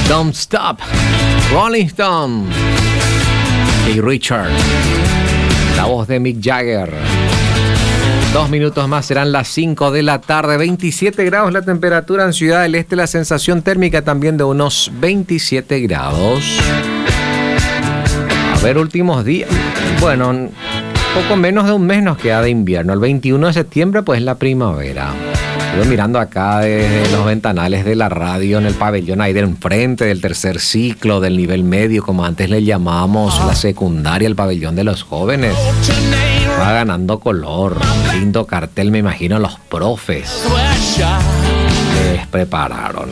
Don't Stop, Rolling Stone y Richard, la voz de Mick Jagger. 2 minutos más, serán las 5 de la tarde. 27 grados la temperatura en Ciudad del Este, la sensación térmica también de unos 27 grados. A ver, últimos días. Bueno, poco menos de un mes nos queda de invierno. El 21 de septiembre, pues la primavera. Estoy mirando acá desde los ventanales de la radio en el pabellón ahí de enfrente del tercer ciclo, del nivel medio, como antes le llamábamos la secundaria, el pabellón de los jóvenes. Va ganando color, lindo cartel, me imagino los profes les prepararon,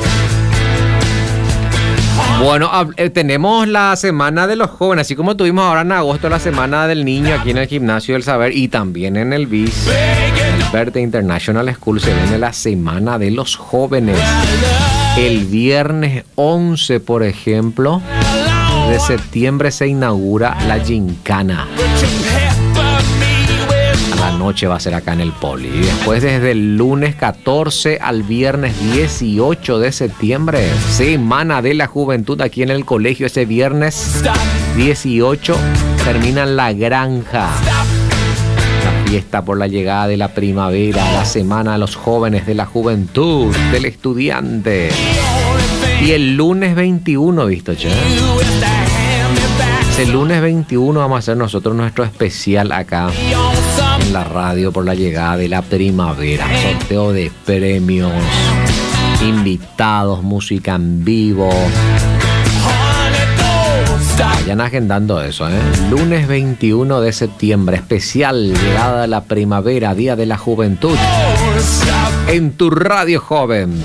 Bueno, tenemos la semana de los jóvenes, así como tuvimos ahora en agosto la semana del niño aquí en el Gimnasio del Saber y también en el BIS, el Verde International School, se viene la semana de los jóvenes. El viernes 11, por ejemplo, de septiembre se inaugura la Gincana. A la noche va a ser acá en el Poli. Y después desde el lunes 14 al viernes 18 de septiembre, Semana de la Juventud aquí en el colegio. Ese viernes 18 termina en La Granja. La fiesta por la llegada de la primavera, la Semana de los Jóvenes, de la Juventud, del Estudiante. Y el lunes 21, ¿visto, che? El lunes 21 vamos a hacer nosotros nuestro especial acá en la radio por la llegada de la primavera. Sorteo de premios, invitados, música en vivo. Vayan agendando eso, Lunes 21 de septiembre, especial llegada de la primavera, Día de la Juventud, en tu radio joven.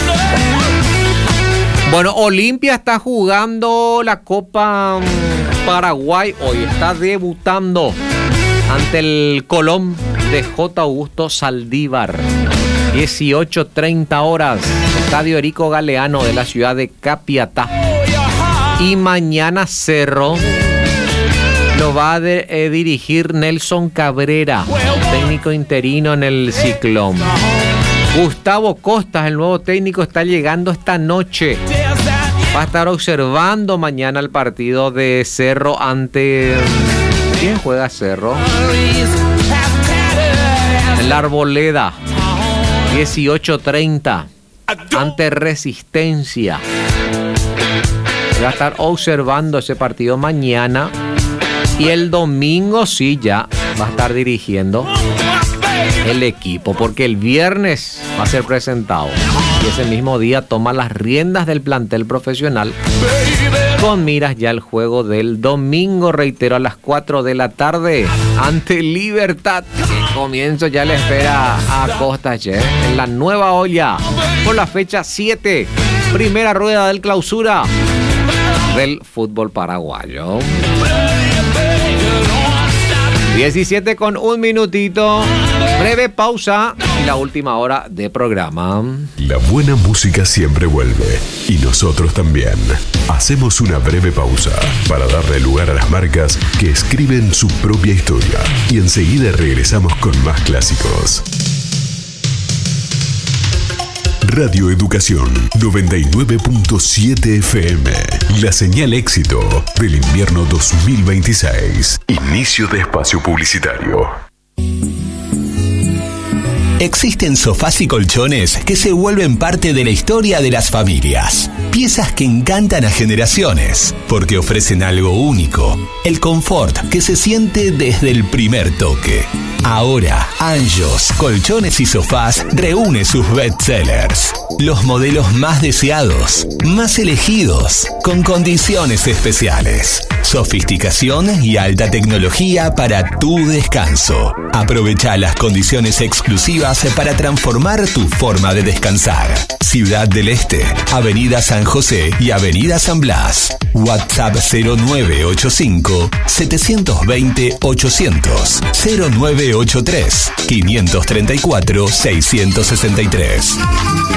Bueno, Olimpia está jugando la Copa Paraguay. Hoy está debutando ante el Colón de J. Augusto Saldívar. 18:30 horas. Estadio Erico Galeano de la ciudad de Capiatá. Y mañana Cerro lo va a dirigir Nelson Cabrera, técnico interino en el Ciclón. Gustavo Costas, el nuevo técnico, está llegando esta noche. Va a estar observando mañana el partido de Cerro ante... ¿Quién juega Cerro? En la Arboleda. 18:30. Ante Resistencia. Va a estar observando ese partido mañana. Y el domingo sí ya va a estar dirigiendo el equipo, porque el viernes va a ser presentado y ese mismo día toma las riendas del plantel profesional con miras ya al juego del domingo, reitero, a las 4 de la tarde ante Libertad. El comienzo ya le espera a Costas, en la Nueva Olla por la fecha 7, primera rueda del clausura del fútbol paraguayo. 17 con un minutito. Breve pausa y la última hora de programa. La buena música siempre vuelve. Y nosotros también. Hacemos una breve pausa para darle lugar a las marcas que escriben su propia historia. Y enseguida regresamos con más clásicos. Radio Educación 99.7 FM. La señal éxito del invierno 2026. Inicio de espacio publicitario. Existen sofás y colchones que se vuelven parte de la historia de las familias. Piezas que encantan a generaciones, porque ofrecen algo único, el confort que se siente desde el primer toque. Ahora, Anjos, Colchones y Sofás reúne sus bestsellers. Los modelos más deseados, más elegidos, con condiciones especiales. Sofisticación y alta tecnología para tu descanso. Aprovecha las condiciones exclusivas para transformar tu forma de descansar. Ciudad del Este, Avenida San José y Avenida San Blas. WhatsApp 0985 720 800 0983 534 663.